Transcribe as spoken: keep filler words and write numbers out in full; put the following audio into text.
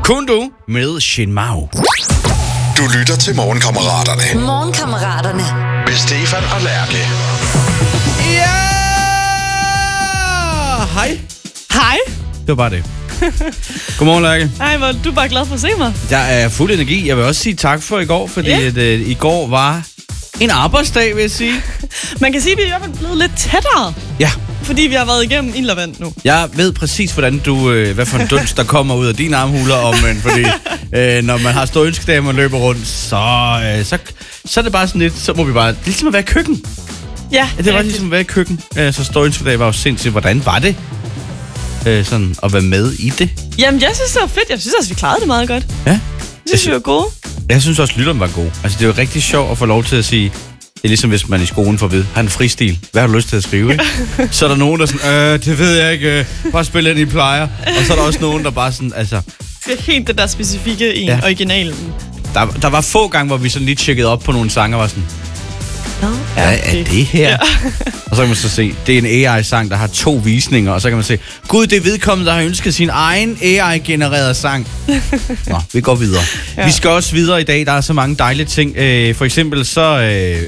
Kun du med Shin Mao. Du lytter til Morgenkammeraterne. Morgenkammeraterne. Med Stefan og Lærke. Ja! Hej. Hej. Det var bare det. Godmorgen, Lærke. Ej, hvor du er bare glad for at se mig. Jeg er fuld energi. Jeg vil også sige tak for i går, fordi Ja. at, øh, i går var en arbejdsdag, vil jeg sige. Man kan sige, at vi er i hvert fald blevet lidt tættere, Ja. fordi vi har været igennem ild og vand nu. Jeg ved præcis, hvordan du, øh, hvad for en dunst, der kommer ud af dine armhuler omvendt, fordi øh, når man har store ønskedage, man løber rundt, så, øh, så, så er det bare sådan lidt, så må vi bare, det er ligesom at være i køkken. Ja, Ja, det var ligesom at være i køkken. Øh, så store ønskedage var jo sindssygt. Hvordan var det øh, sådan at være med i det? Jamen, jeg synes, det var fedt. Jeg synes også, vi klarede det meget godt. Ja. Jeg synes, vi var gode. Jeg synes også, lytteren var god. Altså, det er jo rigtig sjovt at få lov til at sige, det er ligesom, hvis man i skolen får at vide, har en fristil. Hvad har du lyst til at skrive, ikke? Så er der nogen, der er sådan, øh, det ved jeg ikke, øh, bare spil ind, I plejer. Og så er der også nogen, der bare sådan, altså... Det er helt det der specifikke i Ja. ja. originalen. Der, der var få gange, hvor vi sådan lige tjekkede op på nogle sange og var sådan, Nå, hvad er det her? Ja. Og så kan man så se, det er en A I-sang, der har to visninger, og så kan man se, gud, det er vedkommende, der har ønsket sin egen A I-genereret sang. Nå, vi går videre. Ja. Vi skal også videre i dag, der er så mange dejlige ting. Øh, for eksempel så... Øh,